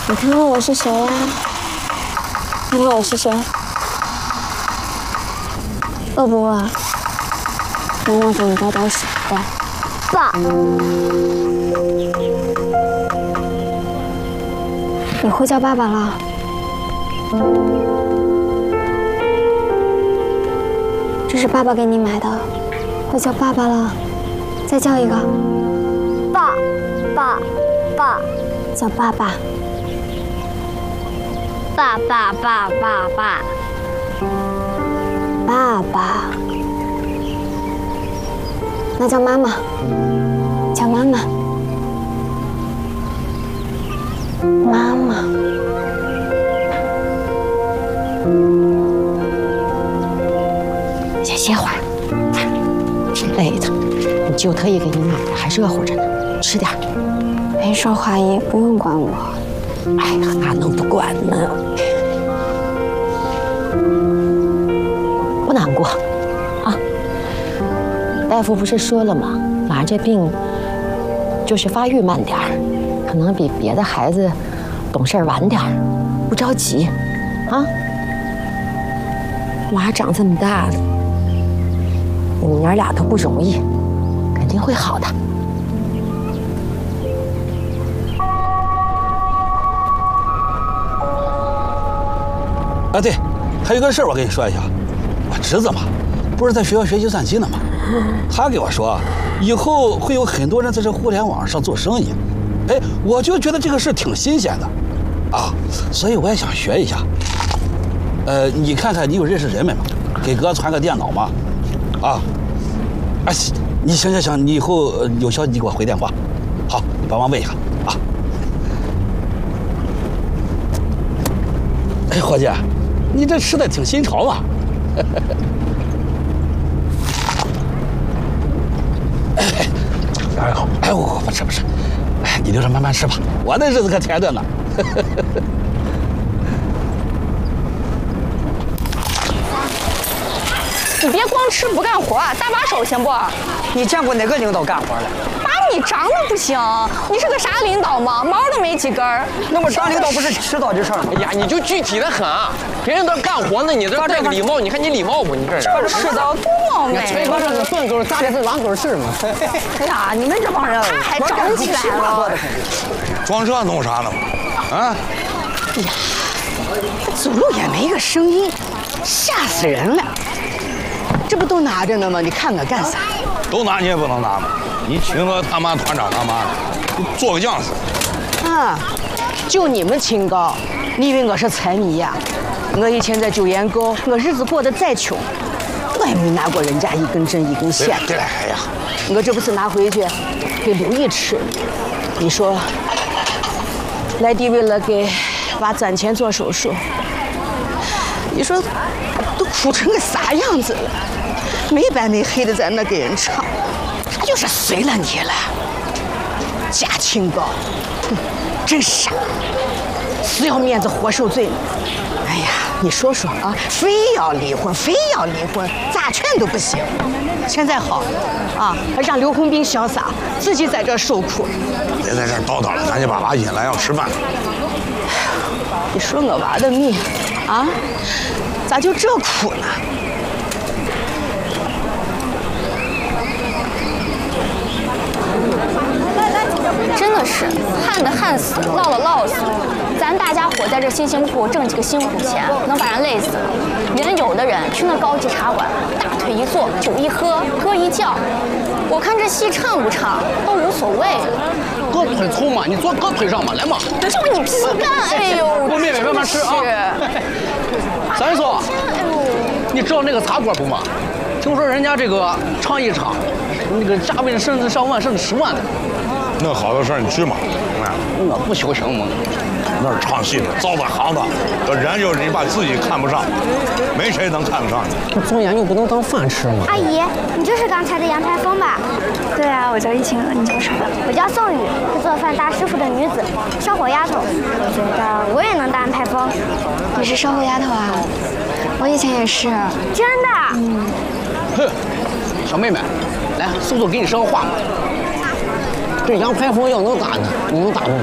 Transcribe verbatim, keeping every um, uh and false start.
你看看我是谁呀？看看我是谁？饿不饿？妈妈给你倒点水喝。 爸， 你会叫爸爸了？这是爸爸给你买的，会叫爸爸了。再叫一个。 爸，爸，爸， 叫爸爸。 爸爸，爸爸，爸， 爸爸。那叫妈妈，叫妈妈，妈妈。 先歇会儿，挺累的。你舅特意给你买的，还热乎着呢，吃点。 没说华姨，不用管我。 哎呀，哪能不管呢？不难过，啊。大夫不是说了吗？娃这病就是发育慢点儿，可能比别的孩子懂事晚点儿，不着急，啊。娃长这么大了，你们娘俩都不容易，肯定会好的。 啊，对，还有个事儿我跟你说一下，我侄子嘛，不是在学校学计算机呢吗？他给我说，以后会有很多人在这互联网上做生意，哎，我就觉得这个事挺新鲜的，啊，所以我也想学一下。呃，你看看你有认识人没吗？给哥传个电脑嘛，啊，哎，你行行行，你以后有消息你给我回电话，好，你帮忙问一下啊。哎，伙计，你这吃的挺新潮嘛。哎，好，哎，我我不吃不吃，哎，你留着慢慢吃吧，我的日子可甜着呢。 你别光吃不干活，搭把手行不？ 你见过哪个领导干活的？ 爸，你长得不行，你是个啥领导吗？毛都没几根儿。 那么当领导不是迟早的事儿吗？ 哎呀，你就具体的很啊！别人都干活呢，你这带个礼貌，你看你礼貌不？你这这是的，多冒昧！ 吹个这个顺狗，咋的是狼狗事嘛？ 哎呀，你们这帮人， 他还长起来了。 装这弄啥呢？啊！ 哎呀，走路也没个声音，吓死人了。这不都拿着呢吗？你看我干啥？ 都拿你也不能拿嘛！你请我他妈团长干嘛呢？你做个将士。 啊，就你们清高，你以为我是财迷呀？我以前在九眼沟，我日子过得再穷，我也没拿过人家一根针一根线。 对了，哎呀， 我这不是拿回去给刘毅吃。你说，来弟为了给娃攒钱做手术，你说都哭成个啥样子了？没白没黑的在那给人唱，他就是随了你了。假清高，哼，真傻，死要面子活受罪。哎呀，你说说啊，非要离婚，非要离婚，咋劝都不行。现在好，啊，让刘洪斌潇洒，自己在这受苦。 别在这儿叨叨了，赶紧把娃引来，要吃饭。 你说我娃的命，啊，咋就这苦呢？ 真的是旱的旱死，涝的涝死，咱大家伙在这辛辛苦苦挣几个辛苦钱，能把人累死了。人有的人去那高级茶馆，大腿一坐，酒一喝，歌一叫，我看这戏唱不唱都无所谓了。 胳腿粗嘛，你坐胳腿上嘛，来嘛。 就你皮干，哎呦！ 我妹妹慢慢吃啊。三叔，你知道那个茶馆不嘛？听说人家这个唱一场，那个价位甚至上万，甚至十万的。 那好的事儿你去嘛， 我不求行吗？ 那是唱戏的，糟蹋行当，这人就是你把自己看不上，没谁能看得上你。 做研究不能当饭吃吗？ 阿姨，你就是刚才的杨台风吧？ 对啊，我叫易晴娥，你叫啥？ 我叫宋宇，是做饭大师傅的女子，烧火丫头。我觉得我也能当安排风。 你是烧火丫头啊？我以前也是。 真的？ 嗯。 哼，小妹妹，来，叔叔给你说个话嘛。这杨排风要能打呢，你能打不？